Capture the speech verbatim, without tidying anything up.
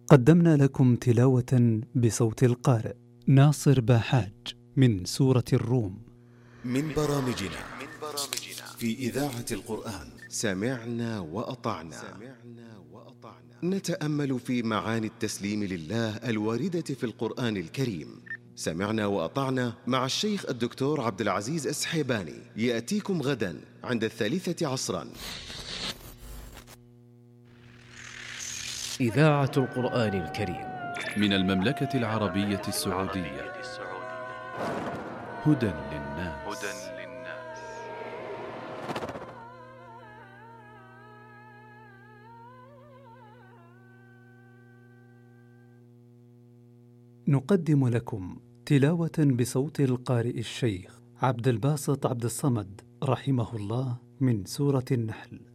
قدمنا لكم تلاوة بصوت القارئ ناصر باحاج من سورة الروم من برامجنا في إذاعة القرآن. سمعنا وأطعنا. نتأمل في معاني التسليم لله الواردة في القرآن الكريم. سمعنا وأطعنا مع الشيخ الدكتور عبد العزيز السحيباني يأتيكم غدا عند الثالثة عصرا. إذاعة القرآن الكريم من المملكة العربية السعودية. هدى للناس. نقدم لكم تلاوة بصوت القارئ الشيخ عبد الباسط عبد الصمد رحمه الله من سورة النحل.